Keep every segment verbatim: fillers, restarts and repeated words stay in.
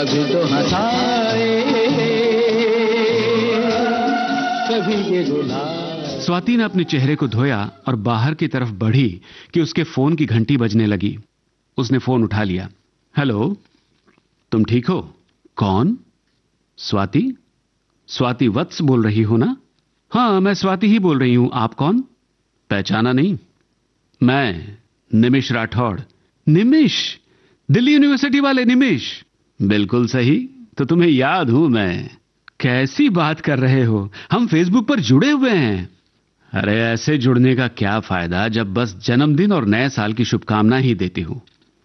कभी तो हंसाए, कभी ये रुलाए। स्वाति ने अपने चेहरे को धोया और बाहर की तरफ बढ़ी कि उसके फोन की घंटी बजने लगी। उसने फोन उठा लिया। हेलो, तुम ठीक हो? कौन? स्वाति? स्वाति वत्स बोल रही हो ना? हाँ, मैं स्वाति ही बोल रही हूं। आप कौन? पहचाना नहीं? मैं निमिष राठौड़। निमिष? दिल्ली यूनिवर्सिटी वाले निमिष? बिल्कुल सही, तो तुम्हें याद हूं मैं। कैसी बात कर रहे हो, हम फेसबुक पर जुड़े हुए हैं। अरे ऐसे जुड़ने का क्या फायदा जब बस जन्मदिन और नए साल की शुभकामना ही देती हूं।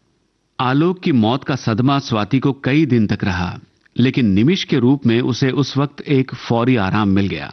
आलोक की मौत का सदमा स्वाति को कई दिन तक रहा, लेकिन निमिष के रूप में उसे उस वक्त एक फौरी आराम मिल गया।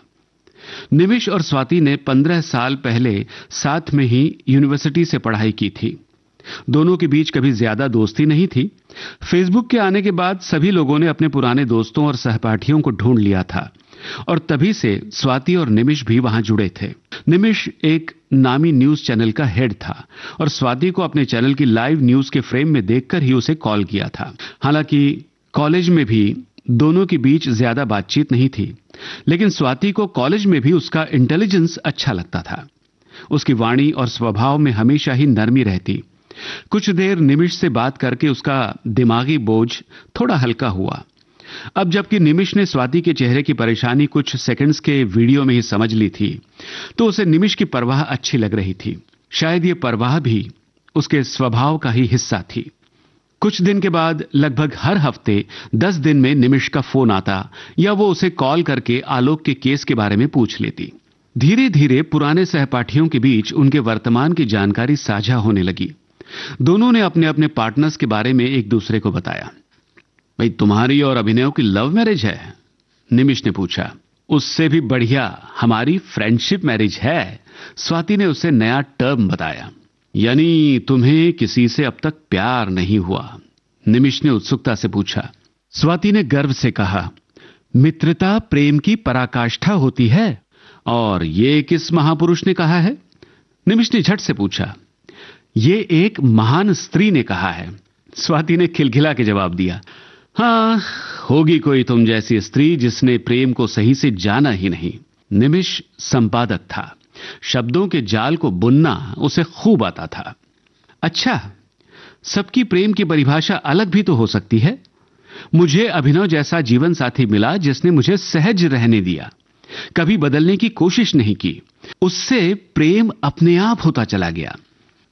निमिष और स्वाति ने पंद्रह साल पहले साथ में ही यूनिवर्सिटी से पढ़ाई की थी। दोनों के बीच कभी ज्यादा दोस्ती नहीं थी। फेसबुक के आने के बाद सभी लोगों ने अपने पुराने दोस्तों और सहपाठियों को ढूंढ लिया था और तभी से स्वाति और निमिष भी वहां जुड़े थे। निमिष एक नामी न्यूज चैनल का हेड था और स्वाति को अपने चैनल की लाइव न्यूज के फ्रेम में देखकर ही उसे कॉल किया था। हालांकि कॉलेज में भी दोनों के बीच ज्यादा बातचीत नहीं थी, लेकिन स्वाति को कॉलेज में भी उसका इंटेलिजेंस अच्छा लगता था। उसकी वाणी और स्वभाव में हमेशा ही नरमी रहती। कुछ देर निमिष से बात करके उसका दिमागी बोझ थोड़ा हल्का हुआ। अब जबकि निमिष ने स्वाति के चेहरे की परेशानी कुछ सेकंड्स के वीडियो में ही समझ ली थी, तो उसे निमिष की परवाह अच्छी लग रही थी। शायद ये परवाह भी उसके स्वभाव का ही हिस्सा थी। कुछ दिन के बाद लगभग हर हफ्ते दस दिन में निमिष का फोन आता या वो उसे कॉल करके आलोक के केस के बारे में पूछ लेती। धीरे धीरे पुराने सहपाठियों के बीच उनके वर्तमान की जानकारी साझा होने लगी। दोनों ने अपने अपने पार्टनर्स के बारे में एक दूसरे को बताया। भाई, तुम्हारी और अभिनव की लव मैरिज है? निमिष ने पूछा। उससे भी बढ़िया हमारी फ्रेंडशिप मैरिज है, स्वाति ने उसे नया टर्म बताया। यानी तुम्हें किसी से अब तक प्यार नहीं हुआ? निमिष ने उत्सुकता से पूछा। स्वाति ने गर्व से कहा, मित्रता प्रेम की पराकाष्ठा होती है। और ये किस महापुरुष ने कहा है? निमिष ने झट से पूछा। ये एक महान स्त्री ने कहा है, स्वाति ने खिलखिला के जवाब दिया। हाँ, होगी कोई तुम जैसी स्त्री जिसने प्रेम को सही से जाना ही नहीं। निमिष संपादक था, शब्दों के जाल को बुनना उसे खूब आता था। अच्छा, सबकी प्रेम की परिभाषा अलग भी तो हो सकती है। मुझे अभिनव जैसा जीवन साथी मिला जिसने मुझे सहज रहने दिया, कभी बदलने की कोशिश नहीं की। उससे प्रेम अपने आप होता चला गया।